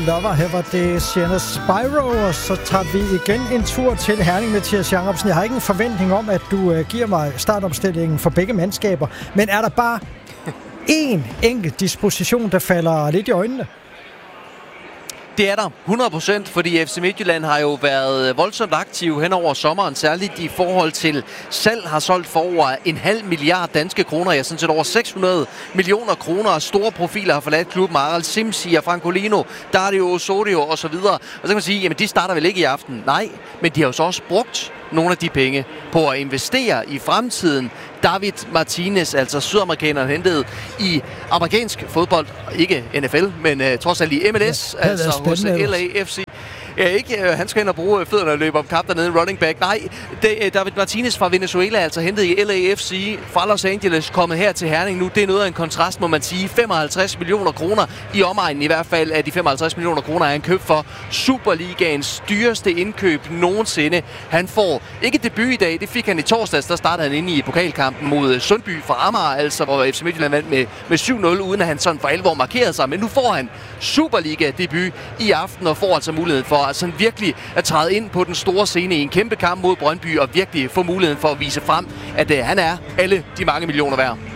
Lover, her var det Sienna Spyro, og så tager vi igen en tur til Herning, Mathias Jacobsen. Jeg har ikke en forventning om, at du giver mig startopstillingen for begge mandskaber, men er der bare én enkelt disposition, der falder lidt i øjnene? Det er der 100%, fordi FC Midtjylland har jo været voldsomt aktiv hen over sommeren, særligt i forhold til salg, har solgt for over 0,5 milliard danske kroner, ja, sådan set over 600 millioner kroner, og store profiler har forladt klubben, Aral Simsi og Francolino, Dario Osorio og så videre. Og så kan man sige, jamen de starter vel ikke i aften? Nej, men de har jo så også brugt nogle af de penge på at investere i fremtiden. David Martinez, altså sydamerikaneren, hentet i amerikansk fodbold, ikke NFL, men trods alt i MLS, ja, altså hos LAFC. Ja, ikke, han skal ind og bruge fødderne og løbe om kap dernede, running back. Nej, David Martinez fra Venezuela, altså hentet i LAFC fra Los Angeles, kommet her til Herning nu. Det er noget af en kontrast, må man sige. 55 millioner kroner i omegnen i hvert fald af de 55 millioner kroner, er han købt for Superligaens dyreste indkøb nogensinde. Han får ikke debut i dag, det fik han i torsdags, der startede han inde i pokalkampen mod Sundby fra Amager, altså hvor FC Midtjylland vandt med 7-0, uden at han sådan for alvor markerede sig. Men nu får han Superliga-debut i aften og får altså muligheden for sådan virkelig at træde ind på den store scene i en kæmpe kamp mod Brøndby og virkelig få muligheden for at vise frem, at han er alle de mange millioner værd.